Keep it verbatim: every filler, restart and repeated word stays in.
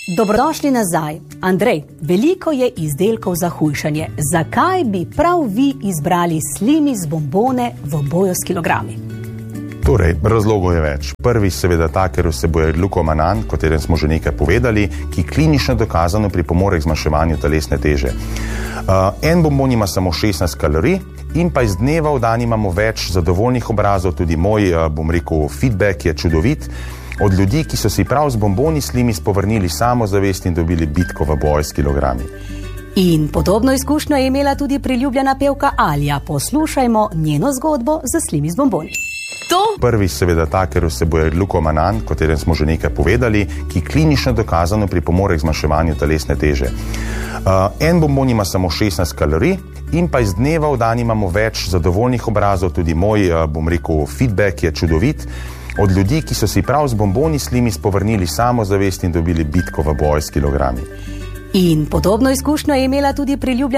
Dobrodošli nazaj. Andrej, veliko je izdelkov za hujšanje. Zakaj bi prav vi izbrali Slimis bombone v boju s kilogrami? Torej, razlogov je več. Prvi seveda ta, ker vsebuje glukomanan, o katerem smo že nekaj povedali, ki klinično dokazano pripomore k zmanjševanju telesne teže. Uh, en bombon ima samo šestnajst kalorij in pa iz dneva v dan imamo več zadovoljnih obrazov, tudi moj, uh, bom rekel, feedback je čudovit, od ljudi, ki so si prav z bomboni Slimis povrnili samozavest in dobili bitko v boju s kilogrami. In podobno izkušnjo je imela tudi priljubljena pevka Alja. Poslušajmo njeno zgodbo za Slimis bomboni. To? Prvi seveda ta, ker vsebuje glukomanan, o katerem smo že nekaj povedali, ki klinično dokazano pripomore k zmanjševanju telesne teže. Uh, en bombon ima samo šestnajst kalorij in pa iz dneva v dan imamo več zadovoljnih obrazov, tudi moj, uh, bom rekel, feedback je čudovit, od ljudi, ki so si prav z bomboni Slimis povrnili samozavest in dobili bitko v boju s kilogrami. In podobno izkušnjo je imela tudi priljubljena